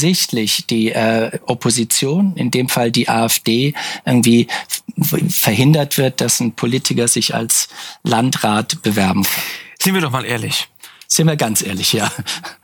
offensichtlich die Opposition, in dem Fall die AfD, irgendwie verhindert wird, dass ein Politiker sich als Landrat bewerben kann. Sind wir doch mal ehrlich. Sind wir ganz ehrlich, ja.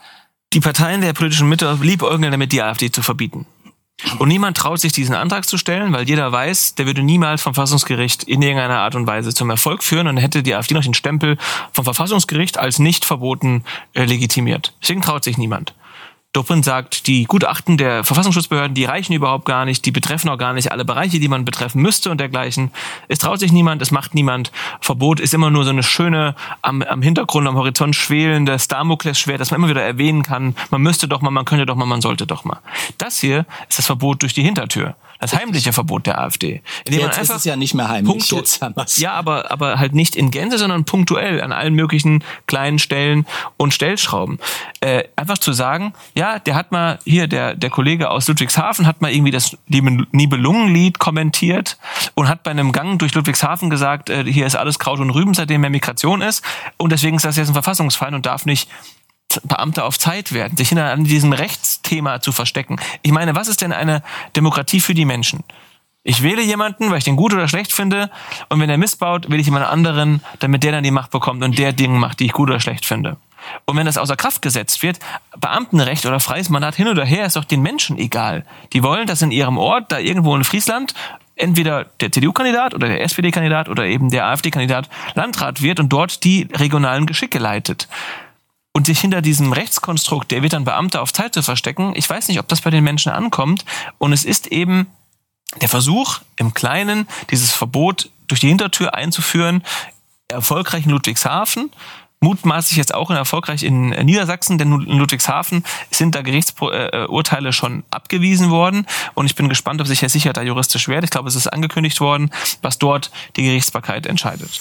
Die Parteien der politischen Mitte liebäugeln damit, die AfD zu verbieten. Und niemand traut sich, diesen Antrag zu stellen, weil jeder weiß, der würde niemals vom Verfassungsgericht in irgendeiner Art und Weise zum Erfolg führen und dann hätte die AfD noch den Stempel vom Verfassungsgericht als nicht verboten legitimiert. Deswegen traut sich niemand. Dobrindt sagt, die Gutachten der Verfassungsschutzbehörden, die reichen überhaupt gar nicht, die betreffen auch gar nicht alle Bereiche, die man betreffen müsste und dergleichen. Es traut sich niemand, es macht niemand. Verbot ist immer nur so eine schöne, am Hintergrund, am Horizont schwelendes Damoklesschwert, das man immer wieder erwähnen kann. Man müsste doch mal, man könnte doch mal, man sollte doch mal. Das hier ist das Verbot durch die Hintertür. Das heimliche Verbot der AfD. Jetzt man einfach ist es ja nicht mehr heimlich. Ja, aber halt nicht in Gänze, sondern punktuell an allen möglichen kleinen Stellen und Stellschrauben. Einfach zu sagen, ja, der hat mal hier, der Kollege aus Ludwigshafen hat mal irgendwie das Nibelungenlied kommentiert und hat bei einem Gang durch Ludwigshafen gesagt, hier ist alles Kraut und Rüben, seitdem mehr Migration ist und deswegen ist das jetzt ein Verfassungsfeind und darf nicht Beamter auf Zeit werden, sich hinter diesem Rechtsthema zu verstecken. Ich meine, was ist denn eine Demokratie für die Menschen? Ich wähle jemanden, weil ich den gut oder schlecht finde und wenn er missbaut, wähle ich jemand anderen, damit der dann die Macht bekommt und der Dinge macht, die ich gut oder schlecht finde. Und wenn das außer Kraft gesetzt wird, Beamtenrecht oder freies Mandat hin oder her, ist doch den Menschen egal. Die wollen, dass in ihrem Ort, da irgendwo in Friesland, entweder der CDU-Kandidat oder der SPD-Kandidat oder eben der AfD-Kandidat Landrat wird und dort die regionalen Geschicke leitet. Und sich hinter diesem Rechtskonstrukt, der wird dann Beamter auf Zeit zu verstecken, ich weiß nicht, ob das bei den Menschen ankommt. Und es ist eben der Versuch, im Kleinen dieses Verbot durch die Hintertür einzuführen, erfolgreich in Ludwigshafen, mutmaßlich jetzt auch erfolgreich in Niedersachsen, denn in Ludwigshafen sind da Gerichtsurteile schon abgewiesen worden. Und ich bin gespannt, ob sich Herr Sichert da juristisch wehrt. Ich glaube, es ist angekündigt worden, was dort die Gerichtsbarkeit entscheidet.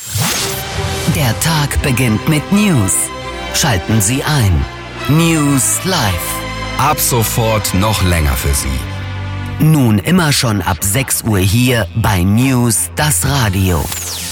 Der Tag beginnt mit News. Schalten Sie ein. News Live. Ab sofort noch länger für Sie. Nun immer schon ab 6 Uhr hier bei News, das Radio.